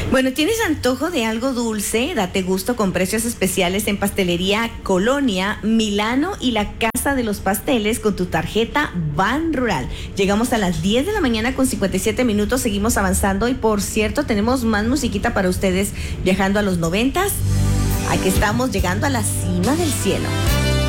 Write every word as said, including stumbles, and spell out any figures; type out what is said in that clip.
Bueno, ¿tienes antojo de algo dulce? Date gusto con precios especiales en Pastelería Colonia, Milano y la Casa de los Pasteles con tu tarjeta Ban Rural. Llegamos a las diez de la mañana con cincuenta y siete minutos, seguimos avanzando y por cierto tenemos más musiquita para ustedes viajando a los noventas. Aquí estamos llegando a la cima del cielo.